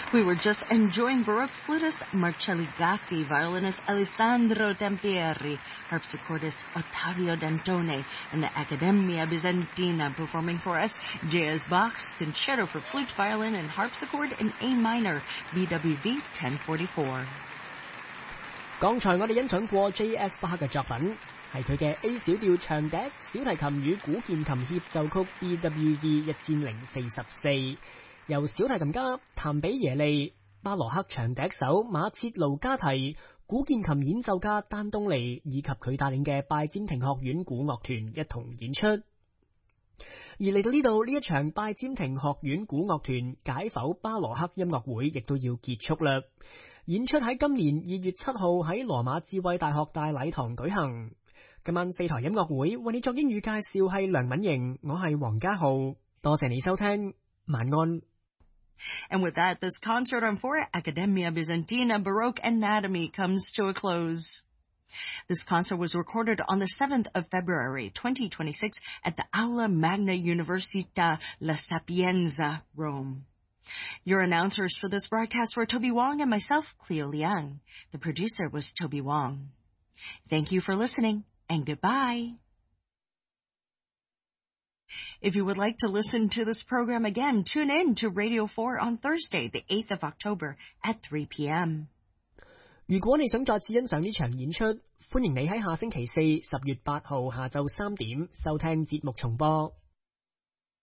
We were just enjoying Baroque flutist Marcello Gatti, violinist Alessandro Tempieri, harpsichordist Ottavio Dantone, and the Accademia Bizantina performing for us J.S. Bach's Concerto for Flute, Violin, and Harpsichord in A minor, BWV 1044. 剛才我哋欣賞過 J.S. 巴克嘅作品，係佢嘅 A 小調長笛小提琴與古鍵琴協奏曲 BWV 1044，由小提琴家譚比耶利、巴羅克長笛手馬切盧加提、古鍵琴演奏家丹東尼以及佢帶領嘅拜占庭學院古樂團一同演出。而嚟到呢度，呢一場拜占庭學院古樂團解剖巴羅克音樂會亦都要結束啦。演出喺今年2月7號喺羅馬智慧大學大禮堂舉行。今晚4台音樂會為你作英語介紹係梁敏瑩，我係黃家浩，多謝你收聽，晚安。 And with that, this concert on 4 Accademia Bizantina Baroque Anatomy comes to a close. This concert was recorded on the 7th of February, 2026 at the Aula Magna Università La Sapienza, Rome. Your announcers for this broadcast were Toby Wong and myself, Cleo Liang. The producer was Toby Wong. Thank you for listening, and goodbye. If you would like to listen to this program again, tune in to Radio 4 on Thursday, the 8th of October at 3 p.m. 如果你想再次欣賞呢場演出，歡迎你喺下星期4 10月8號下晝3點收聽節目重播。